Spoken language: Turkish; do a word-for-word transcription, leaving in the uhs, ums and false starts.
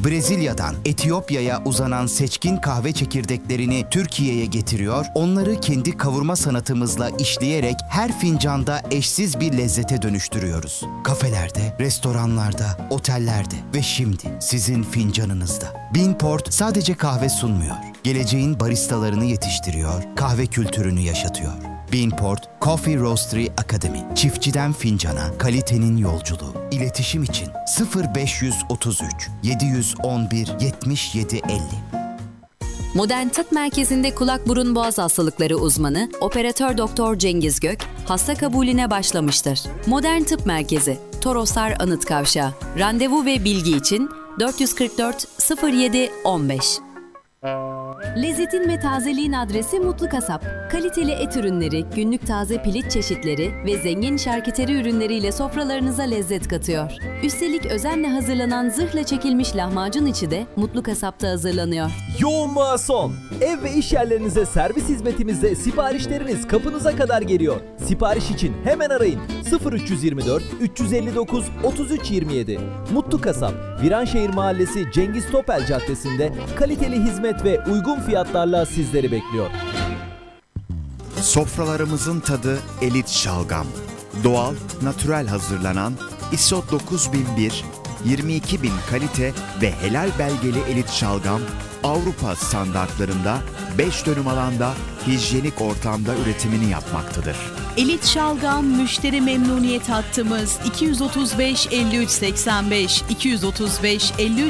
Brezilya'dan Etiyopya'ya uzanan seçkin kahve çekirdeklerini Türkiye'ye getiriyor, onları kendi kavurma sanatımızla işleyerek her fincanda eşsiz bir lezzete dönüştürüyoruz. Kafelerde, restoranlarda, otellerde ve şimdi sizin fincanınızda. Beanport sadece kahve sunmuyor, geleceğin baristalarını yetiştiriyor, kahve kültürünü yaşatıyor. Beanport Coffee Roastery Academy. Çiftçiden fincana, kalitenin yolculuğu. İletişim için sıfır beş otuz üç yedi yüz on bir yetmiş yedi elli. Modern Tıp Merkezi'nde kulak burun boğaz hastalıkları uzmanı Operatör Doktor Cengiz Gök hasta kabulüne başlamıştır. Modern Tıp Merkezi, Toroslar Anıt Kavşağı. Randevu ve bilgi için dört yüz kırk dört sıfır yedi on beş. Lezzetin ve tazeliğin adresi Mutlu Kasap. Kaliteli et ürünleri, günlük taze piliç çeşitleri ve zengin şarküteri ürünleriyle sofralarınıza lezzet katıyor. Üstelik özenle hazırlanan zırhla çekilmiş lahmacun içi de Mutlu Kasap'ta hazırlanıyor. Yoğunluğa son. Ev ve iş yerlerinize servis hizmetimizde siparişleriniz kapınıza kadar geliyor. Sipariş için hemen arayın sıfır üç yüz yirmi dört üç yüz elli dokuz otuz üç yirmi yedi. Mutlu Kasap, Viranşehir Mahallesi Cengiz Topel Caddesi'nde kaliteli hizmet ve uygun fiyatlarla sizleri bekliyor. Sofralarımızın tadı elit şalgam. Doğal, natürel hazırlanan ISO dokuz bin bir, yirmi iki bin kalite ve helal belgeli elit şalgam Avrupa standartlarında beş dönüm alanda hijyenik ortamda üretimini yapmaktadır. Elit Şalgam müşteri memnuniyet hattımız iki yüz otuz beş elli üç seksen beş iki yüz otuz beş elli üç